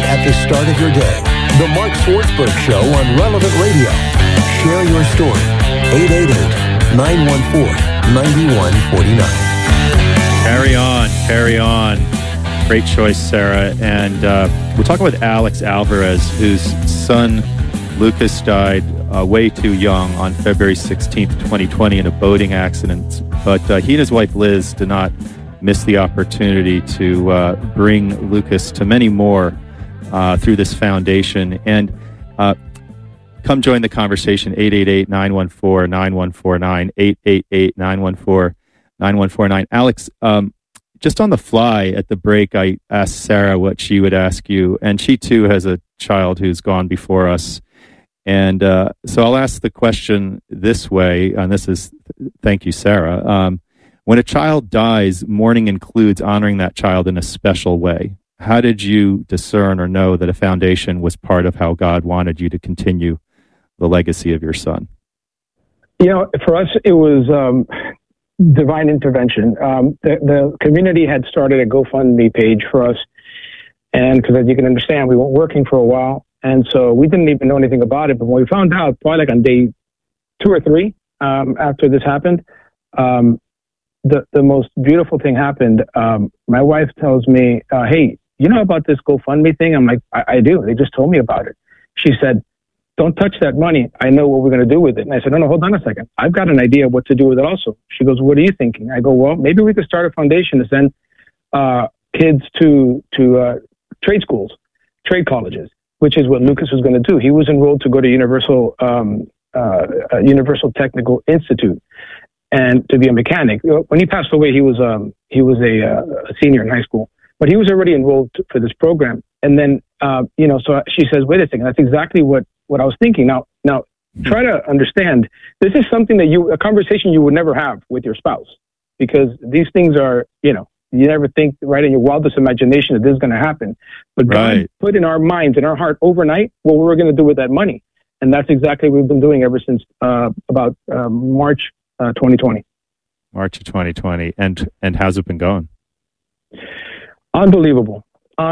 support at the start of your day. The Mark Swartzberg Show on Relevant Radio. Share your story. 888-914-9149. Carry on. Great choice, Sarah. And we're talking with Alex Alvarez, whose son Lucas died way too young on February 16th, 2020 in a boating accident. But he and his wife Liz did not miss the opportunity to bring Lucas to many more through this foundation. And come join the conversation, 888-914-9149, 888-914-9149. Alex, just on the fly at the break, I asked Sarah what she would ask you, and she too has a child who's gone before us. And so I'll ask the question this way, and this is, thank you, Sarah. When a child dies, mourning includes honoring that child in a special way. How did you discern or know that a foundation was part of how God wanted you to continue the legacy of your son? For us, it was divine intervention. The community had started a GoFundMe page for us. And because as you can understand, we weren't working for a while. And so we didn't even know anything about it. But when we found out, probably like on day 2 or 3 after this happened, the most beautiful thing happened. My wife tells me, hey, you know about this GoFundMe thing? I'm like, I do. They just told me about it. She said, don't touch that money. I know what we're going to do with it. And I said, no, hold on a second. I've got an idea what to do with it also. She goes, what are you thinking? I go, well, maybe we could start a foundation to send kids to trade schools, trade colleges, which is what Lucas was going to do. He was enrolled to go to Universal Technical Institute and to be a mechanic. When he passed away, he was a senior in high school, but he was already enrolled for this program. And then, so she says, wait a second, that's exactly what I was thinking. Now try to understand, this is something that a conversation you would never have with your spouse, because these things are, you never think right in your wildest imagination that this is going to happen. But God put in our minds, in our heart overnight, what we were going to do with that money. And that's exactly what we've been doing ever since about March 2020. March of 2020. And how's it been going? Unbelievable.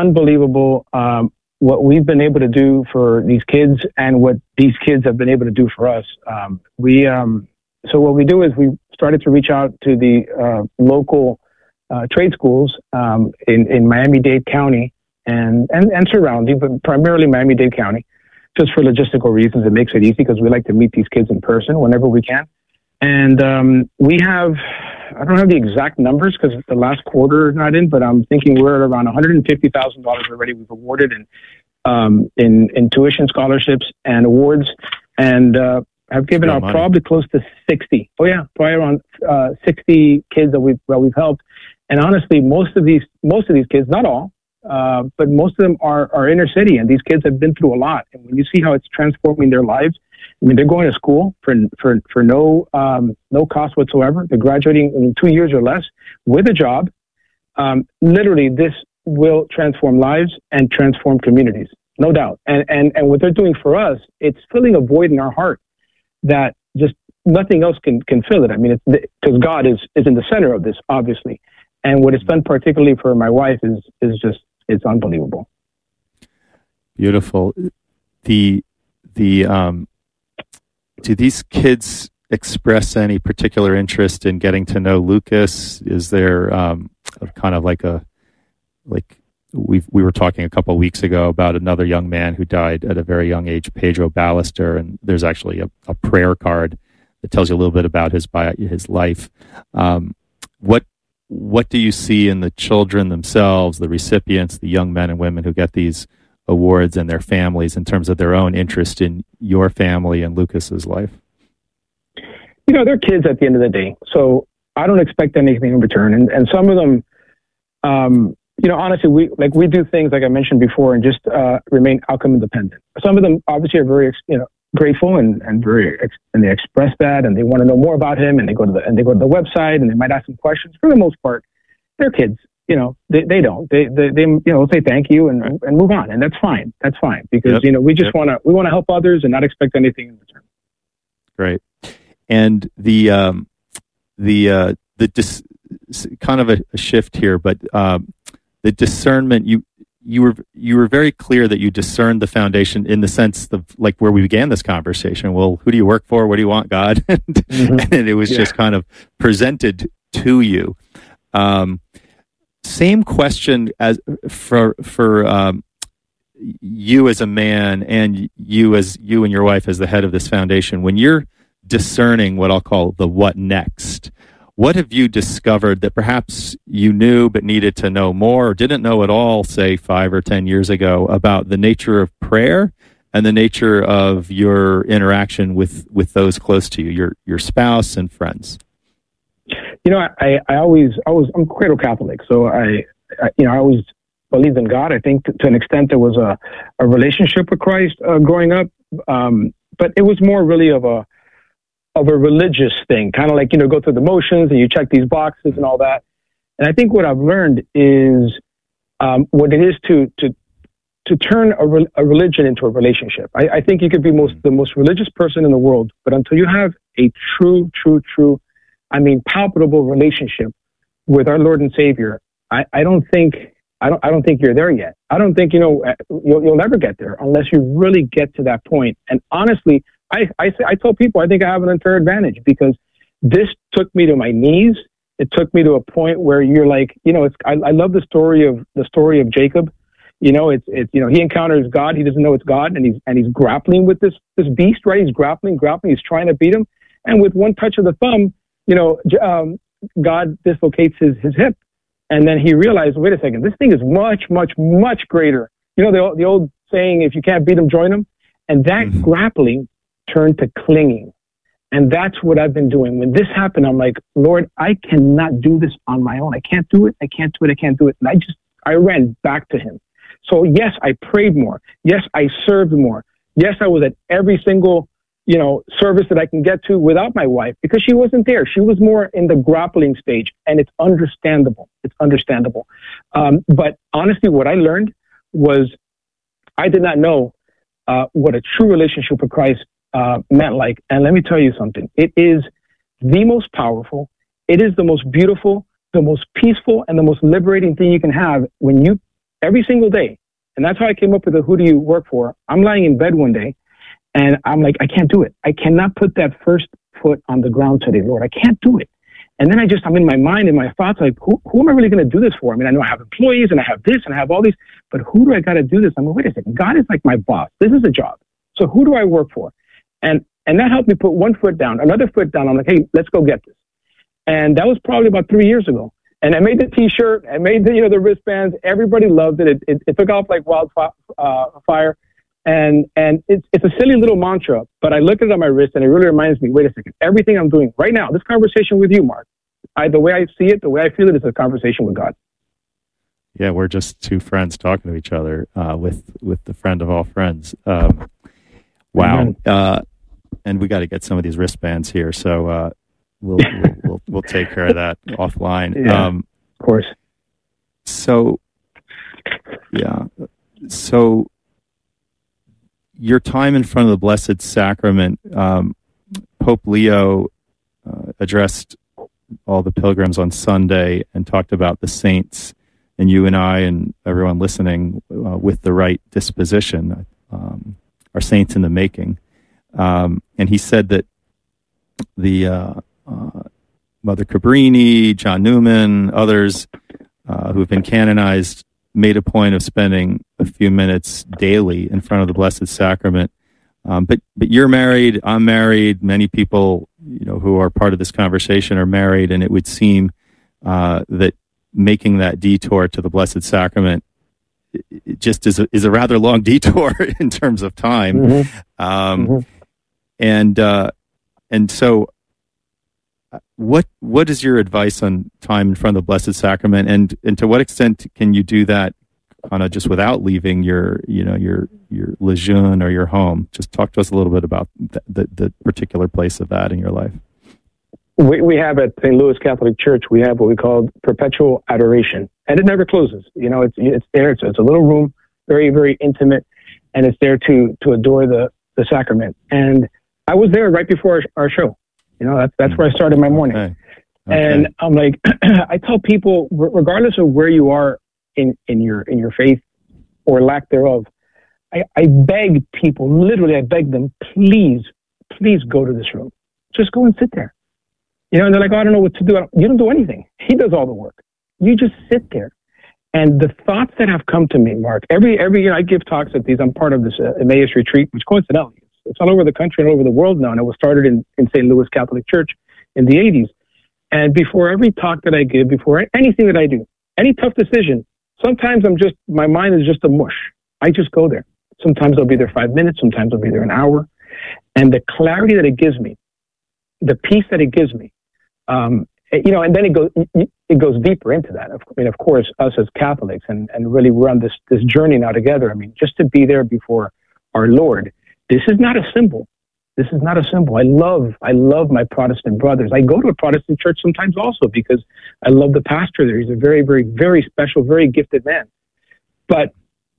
What we've been able to do for these kids and what these kids have been able to do for us. So what we do is we started to reach out to the local trade schools in Miami-Dade County and surrounding, but primarily Miami-Dade County, just for logistical reasons. It makes it easy because we like to meet these kids in person whenever we can. And we have, I don't have the exact numbers because the last quarter is not in, but I'm thinking we're at around $150,000 already we've awarded in tuition scholarships and awards, and have given out probably close to 60. Oh yeah, probably around 60 kids that we've helped. And honestly, most of these kids, not all, but most of them are inner city, and these kids have been through a lot. And when you see how it's transforming their lives, I mean, they're going to school for no cost whatsoever. They're graduating in 2 years or less with a job. Literally, this will transform lives and transform communities, no doubt. And what they're doing for us, it's filling a void in our heart that just nothing else can fill it. I mean, because God is in the center of this, obviously. And what it's done particularly for my wife is just, it's unbelievable. Beautiful. Do these kids express any particular interest in getting to know Lucas? Is there kind of we were talking a couple of weeks ago about another young man who died at a very young age, Pedro Ballester, and there's actually a prayer card that tells you a little bit about his life. What do you see in the children themselves, the recipients, the young men and women who get these awards, and their families in terms of their own interest in your family and Lucas's life? They're kids at the end of the day, so I don't expect anything in return. And some of them, honestly, we do things like I mentioned before, and just remain outcome independent. Some of them obviously are very, grateful and they express that, and they want to know more about him, and they go to the website, and they might ask some questions. For the most part, they're kids. They don't. They say thank you and move on, and that's fine. That's fine because we just want to help others and not expect anything in return. Great. And the kind of a shift here, but the discernment you were very clear that you discerned the foundation in the sense of like where we began this conversation. Well, who do you work for? What do you want, God? And it was just kind of presented to you. Same question as for you as a man, and you and your wife as the head of this foundation. When you're discerning what I'll call the what next, what have you discovered that perhaps you knew but needed to know more, or didn't know at all, say 5 or 10 years ago, about the nature of prayer and the nature of your interaction with those close to you, your spouse and friends? You know, I'm cradle Catholic, so I always believed in God. I think to an extent there was a relationship with Christ growing up, but it was more really of a religious thing, kind of like, go through the motions and you check these boxes and all that. And I think what I've learned is what it is to turn a religion into a relationship. I think you could be the most religious person in the world, but until you have a true, palpable relationship with our Lord and Savior, I don't think you're there yet. I don't think, you'll never get there unless you really get to that point. And honestly, I tell people I think I have an unfair advantage because this took me to my knees. It took me to a point where you're like, I love the story of Jacob. He encounters God. He doesn't know it's God, and he's grappling with this beast, right? He's grappling. He's trying to beat him, and with one touch of the thumb, God dislocates his hip, and then he realized, wait a second, this thing is much, much, much greater. The old saying, if you can't beat him, join him, and that grappling turned to clinging. And that's what I've been doing. When this happened, I'm like, Lord, I cannot do this on my own. I can't do it. And I ran back to him. So yes, I prayed more. Yes, I served more. Yes, I was at every single, service that I can get to without my wife because she wasn't there. She was more in the grappling stage, and it's understandable. But honestly, what I learned was I did not know what a true relationship with Christ meant like. And let me tell you something. It is the most powerful. It is the most beautiful, the most peaceful, and the most liberating thing you can have when you, every single day. And that's how I came up with the who do you work for. I'm lying in bed one day and I'm like, I can't do it. I cannot put that first foot on the ground today, Lord. I can't do it. And then I'm in my mind and my thoughts, like, who am I really going to do this for? I mean, I know I have employees and I have this and I have all these, but who do I got to do this? I'm like, wait a second. God is like my boss. This is a job. So who do I work for? And that helped me put one foot down, another foot down. I'm like, hey, let's go get this. And that was probably about 3 years ago. And I made the T-shirt. I made the wristbands. Everybody loved it. It took off like wildfire. And it's a silly little mantra, but I look at it on my wrist and it really reminds me, wait a second, everything I'm doing right now, this conversation with you, Mark, the way I see it, the way I feel it is a conversation with God. Yeah, we're just two friends talking to each other with the friend of all friends. Wow. And we got to get some of these wristbands here. So we'll take care of that offline. Yeah, of course. So your time in front of the Blessed Sacrament, Pope Leo addressed all the pilgrims on Sunday and talked about the saints, and you and I and everyone listening with the right disposition are saints in the making. And he said that the Mother Cabrini, John Newman, others who have been canonized made a point of spending a few minutes daily in front of the Blessed Sacrament. But you're married, I'm married, many people who are part of this conversation are married, and it would seem that making that detour to the Blessed Sacrament it just is a rather long detour in terms of time. And so what is your advice on time in front of the Blessed Sacrament, and to what extent can you do that kind of just without leaving your lejeune or your home? Just talk to us a little bit about the particular place of that in your life. We have at St. Louis Catholic Church, we have what we call perpetual adoration, and it never closes. It's there. It's a little room, very, very intimate, and it's there to adore the sacrament. And I was there right before our show. That's where I started my morning. Okay. And I'm like, I tell people, regardless of where you are in your faith, or lack thereof. I beg people, literally, I beg them, please go to this room. Just go and sit there. And they're like, oh, I don't know what to do. You don't do anything. He does all the work. You just sit there. And the thoughts that have come to me, Mark, every year I give talks at these. I'm part of this Emmaus retreat, which coincidentally, it's all over the country and all over the world now. And it was started in St. Louis Catholic Church in the 80s. And before every talk that I give, before anything that I do, any tough decision, sometimes my mind is just a mush. I just go there. Sometimes I'll be there 5 minutes. Sometimes I'll be there an hour. And the clarity that it gives me, the peace that it gives me, and then it goes deeper into that. Of course, us as Catholics, and really we're on this journey now together. Just to be there before our Lord. This is not a symbol. This is not a symbol. I love my Protestant brothers. I go to a Protestant church sometimes also because I love the pastor there. He's a very, very, very special, very gifted man. But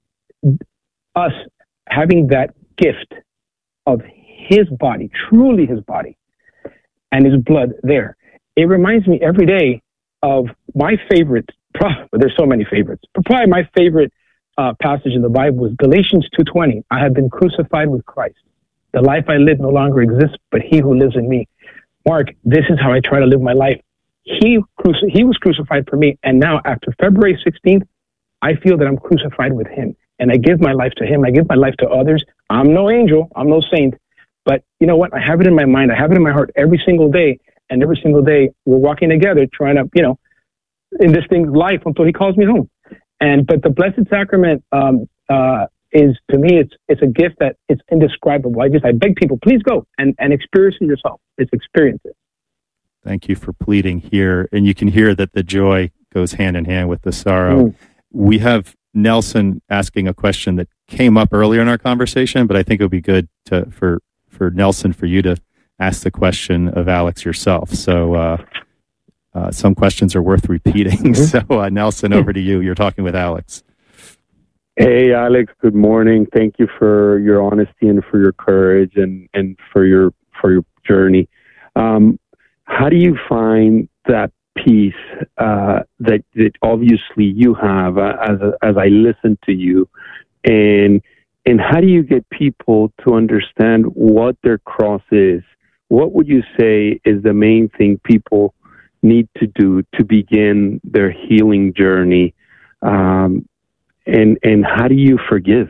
us having that gift of his body, truly his body, and his blood there, it reminds me every day of my favorite, there's so many favorites, but probably my favorite passage in the Bible is Galatians 2:20. I have been crucified with Christ. The life I live no longer exists, but he who lives in me. Mark, this is how I try to live my life. He was crucified for me, and now after February 16th, I feel that I'm crucified with him, and I give my life to him. I give my life to others. I'm no angel. I'm no saint. But you know what? I have it in my mind. I have it in my heart every single day. And every single day, we're walking together, trying to, in this thing's life until he calls me home. But the Blessed Sacrament is, to me, it's a gift that it's indescribable. I beg people, please go and experience it yourself. Experience it. Thank you for pleading here. And you can hear that the joy goes hand in hand with the sorrow. We have Nelson asking a question that came up earlier in our conversation, but I think it would be good for Nelson, for you to ask the question of Alex yourself. So some questions are worth repeating. So Nelson, over to you. You're talking with Alex. Hey, Alex, good morning. Thank you for your honesty and for your courage and for your journey. How do you find that peace that obviously you have as I listen to you, and how do you get people to understand what their cross is? What would you say is the main thing people need to do to begin their healing journey? And how do you forgive?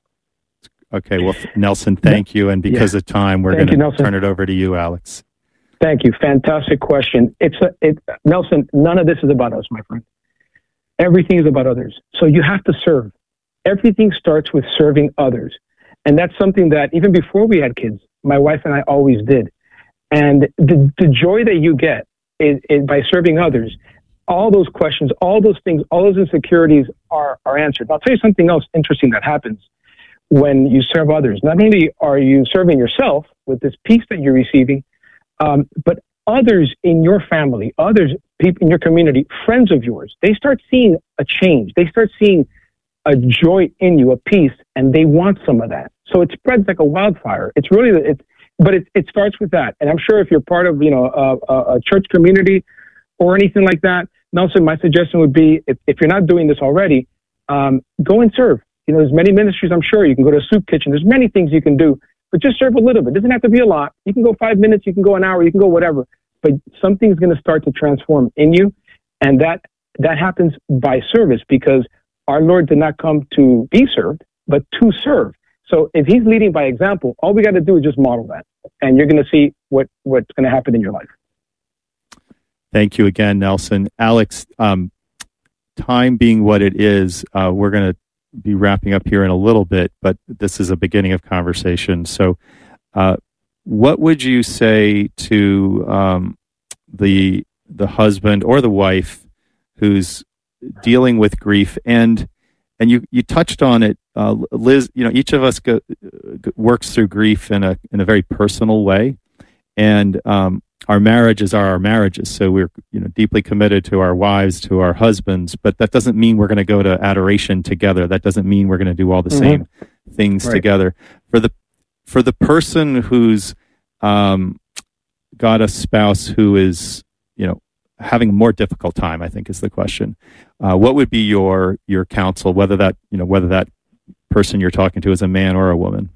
Okay, well, Nelson, thank you. And because of time, we're going to turn it over to you, Alex. Thank you. Fantastic question. Nelson, none of this is about us, my friend. Everything is about others. So you have to serve. Everything starts with serving others. And that's something that even before we had kids, my wife and I always did. And the joy that you get is by serving others, all those questions, all those things, all those insecurities are answered. I'll tell you something else interesting that happens when you serve others. Not only are you serving yourself with this peace that you're receiving, but others in your family, people in your community, friends of yours, they start seeing a change. They start seeing a joy in you, a peace, and they want some of that. So it spreads like a wildfire. It starts with that. And I'm sure if you're part of, a church community or anything like that, Nelson, my suggestion would be, if you're not doing this already, go and serve. There's many ministries, I'm sure. You can go to a soup kitchen. There's many things you can do, but just serve a little bit. It doesn't have to be a lot. You can go 5 minutes, you can go an hour, you can go whatever, but something's going to start to transform in you. And that happens by service, because our Lord did not come to be served, but to serve. So if he's leading by example, all we got to do is just model that, and you're going to see what's going to happen in your life. Thank you again, Nelson. Alex, time being what it is, we're going to be wrapping up here in a little bit, but this is a beginning of conversation. So what would you say to the husband or the wife who's dealing with grief? And you touched on it, Liz. Each of us works through grief in a very personal way, and our marriages are our marriages. So we're deeply committed to our wives, to our husbands, but that doesn't mean we're going to go to adoration together. That doesn't mean we're going to do all the same things together. For the person who's got a spouse who is having a more difficult time, I think is the question. What would be your counsel? Whether that person you're talking to is a man or a woman?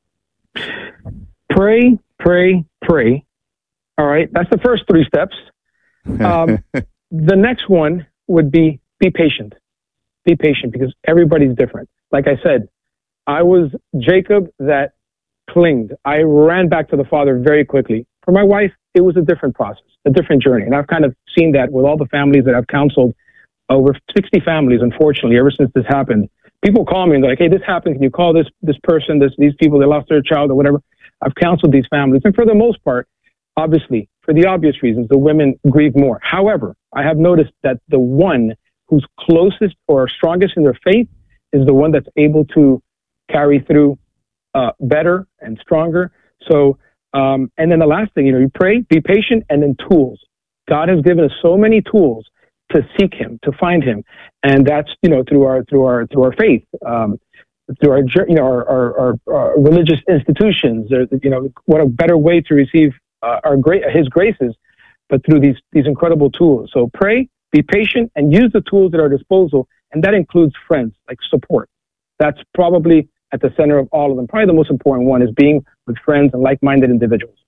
Pray, pray, pray. All right, that's the first 3 steps. The next one would be patient. Be patient, because everybody's different. Like I said, I was Jacob that clinged. I ran back to the Father very quickly. For my wife, it was a different process, a different journey. And I've kind of seen that with all the families that I've counseled, over 60 families, unfortunately, ever since this happened. People call me and they're like, hey, this happened. Can you call this person, these people, they lost their child or whatever? I've counseled these families. And for the most part, obviously, for the obvious reasons, the women grieve more. However, I have noticed that the one who's closest or strongest in their faith is the one that's able to carry through better and stronger. So, and then the last thing, you pray, be patient, and then tools. God has given us so many tools to seek Him, to find Him, and that's through our faith, through our religious institutions. What a better way to receive His graces, but through these incredible tools. So pray, be patient, and use the tools at our disposal, and that includes friends, like support. That's probably at the center of all of them. Probably the most important one is being with friends and like-minded individuals.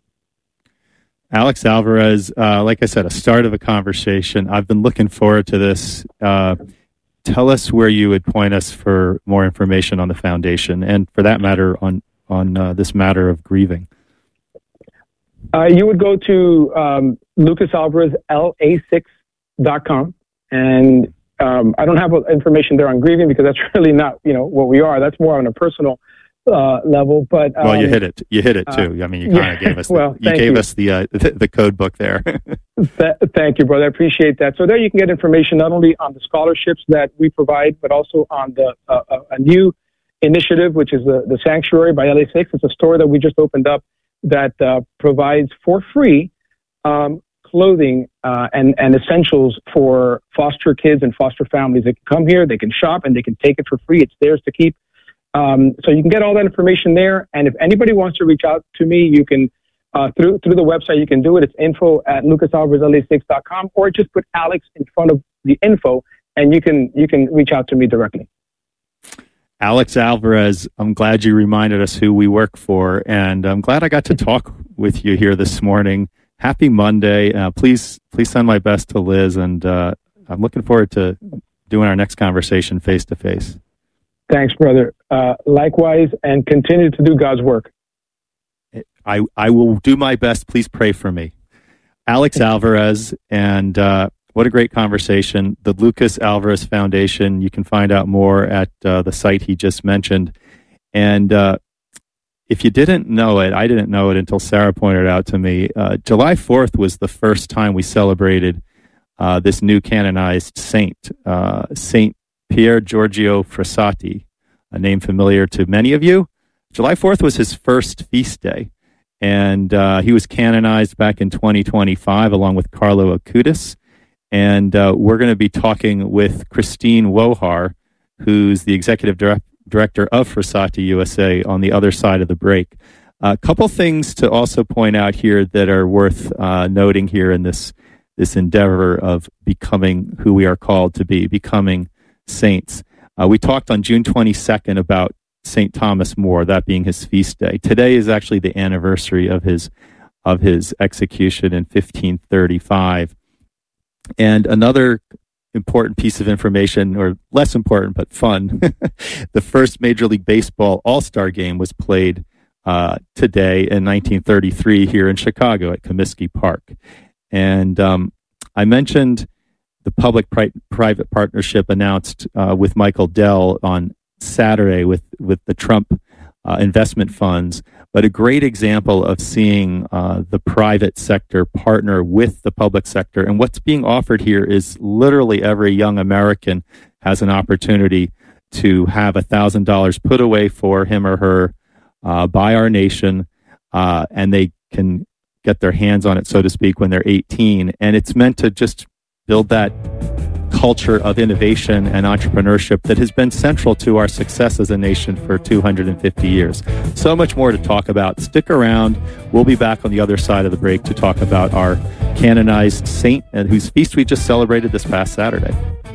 Alex Alvarez, like I said, a start of a conversation. I've been looking forward to this. Tell us where you would point us for more information on the foundation, and for that matter, on this matter of grieving. You would go to Lucas Alvarez, LA6.com, and I don't have information there on grieving because that's really not what we are. That's more on a personal level. But well, you hit it. You hit it too. I mean, you kind of gave us. Us the code book there. Thank you, brother. I appreciate that. So there you can get information not only on the scholarships that we provide, but also on the a new initiative, which is the Sanctuary by LA6. It's a store that we just opened up that provides for free clothing and essentials for foster kids and foster families. They can come here, they can shop, and they can take it for free. It's theirs to keep. So you can get all that information there. And if anybody wants to reach out to me, you can through the website. You can do it. It's info@lucasalvarezla6.com, or just put Alex in front of the info, and you can reach out to me directly. Alex Alvarez, I'm glad you reminded us who we work for, and I'm glad I got to talk with you here this morning. Happy Monday. Please send my best to Liz, and I'm looking forward to doing our next conversation face to face. Thanks, brother. Likewise, and continue to do God's work. I will do my best. Please pray for me. Alex Alvarez, and what a great conversation. The Lucas Alvarez Foundation, you can find out more at the site he just mentioned. And if you didn't know it, I didn't know it until Sarah pointed it out to me. July 4th was the first time we celebrated this new canonized saint, Saint Pier Giorgio Frassati, a name familiar to many of you. July 4th was his first feast day, and he was canonized back in 2025 along with Carlo Acutis. And we're going to be talking with Christine Wohar, who's the executive director of Frassati USA, on the other side of the break. A couple things to also point out here that are worth noting here in this endeavor of becoming who we are called to be, becoming saints. We talked on June 22nd about St. Thomas More, that being his feast day. Today is actually the anniversary of his execution in 1535. And another important piece of information, or less important but fun, the first Major League Baseball All-Star game was played today in 1933 here in Chicago at Comiskey Park. And I mentioned the public-private partnership announced with Michael Dell on Saturday with the Trump investment funds, but a great example of seeing the private sector partner with the public sector. And what's being offered here is literally every young American has an opportunity to have $1,000 put away for him or her by our nation, and they can get their hands on it, so to speak, when they're 18. And it's meant to just build that culture of innovation and entrepreneurship that has been central to our success as a nation for 250 years. So much more to talk about. Stick around. We'll be back on the other side of the break to talk about our canonized saint, and whose feast we just celebrated this past Saturday.